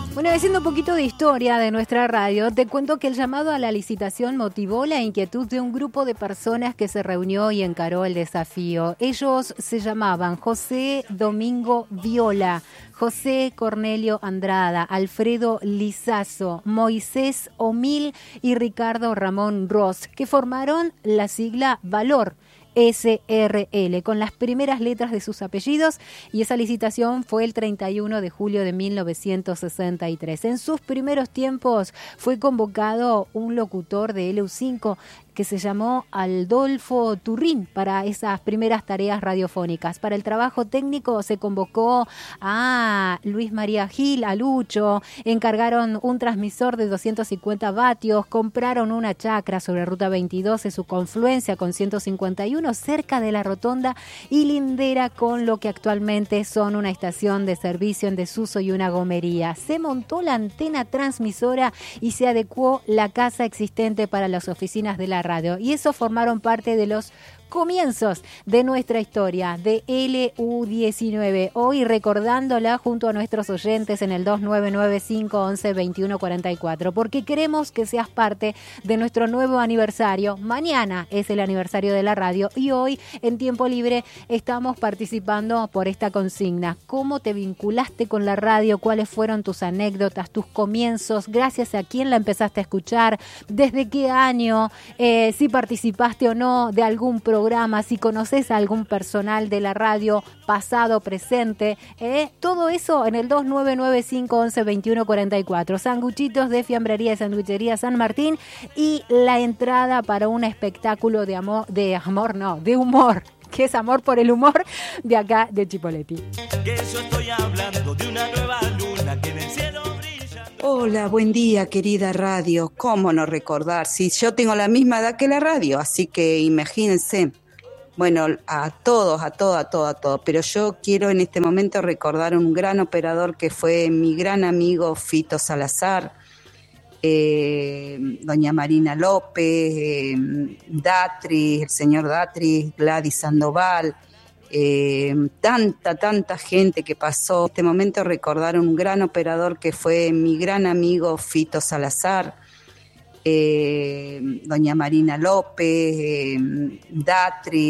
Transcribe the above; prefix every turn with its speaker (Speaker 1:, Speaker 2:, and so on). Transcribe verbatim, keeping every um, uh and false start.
Speaker 1: Bueno, haciendo un poquito de historia de nuestra radio, te cuento que el llamado a la licitación motivó la inquietud de un grupo de personas que se reunió y encaró el desafío. Ellos se llamaban José Domingo Viola, José Cornelio Andrada, Alfredo Lizazo, Moisés Omil y Ricardo Ramón Ross, que formaron la sigla Valor S R L, con las primeras letras de sus apellidos, y esa licitación fue el treinta y uno de julio de mil novecientos sesenta y tres. En sus primeros tiempos fue convocado un locutor de L U cinco que se llamó Adolfo Turrín para esas primeras tareas radiofónicas. Para el trabajo técnico se convocó a Luis María Gil, a Lucho, encargaron un transmisor de doscientos cincuenta vatios, compraron una chacra sobre Ruta veintidós en su confluencia con ciento cincuenta y uno cerca de la rotonda y lindera con lo que actualmente son una estación de servicio en desuso y una gomería. Se montó la antena transmisora y se adecuó la casa existente para las oficinas de la radio, y eso formaron parte de los comienzos de nuestra historia de L U diecinueve, hoy recordándola junto a nuestros oyentes en el dos nueve nueve cinco once veintiuno cuarenta y cuatro, porque queremos que seas parte de nuestro nuevo aniversario. Mañana es el aniversario de la radio y hoy en Tiempo Libre estamos participando por esta consigna. ¿Cómo te vinculaste con la radio? ¿Cuáles fueron tus anécdotas, tus comienzos? ¿Gracias a quién la empezaste a escuchar? ¿Desde qué año? Eh, si participaste o no de algún programa, si conoces a algún personal de la radio, pasado, presente, eh, todo eso en el dos nueve nueve cinco once veintiuno cuarenta y cuatro. Sanguchitos de Fiambrería y Sanduchería San Martín y la entrada para un espectáculo de amor, de amor no, de humor, que es amor por el humor, de acá de Chipoleti.
Speaker 2: Que yo estoy hablando de una nueva luna que en el cielo brilla.
Speaker 3: Hola, buen día, querida radio. ¿Cómo no recordar? Si yo tengo la misma edad que la radio, así que imagínense. Bueno, a todos, a todos, a todos, a todos. Pero yo quiero en este momento recordar un gran operador que fue mi gran amigo Fito Salazar, eh, doña Marina López, eh, Datris, el señor Datris, Gladys Sandoval, eh, tanta, tanta gente que pasó. En este momento recordar un gran operador que fue mi gran amigo Fito Salazar, eh, doña Marina López, eh, Datris,